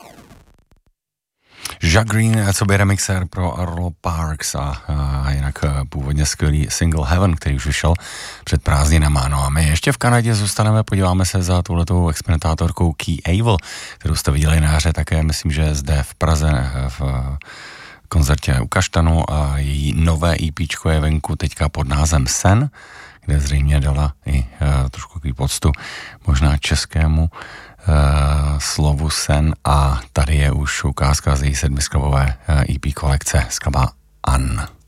Jack Green, co by remixér pro Arlo Parks a jinak původně skvělý single Heaven, který už vyšel před prázdninama. No a my ještě v Kanadě zůstaneme, podíváme se za touhletou experimentátorkou Key Able, kterou jste viděli na jaře také, myslím, že zde v Praze v koncertě u Kaštanu a její nové EPčko je venku teďka pod názvem Sen, kde zřejmě dala i trošku poctu možná českému slovu sen a tady je už ukázka z její 7skladbové EP kolekce skladba An.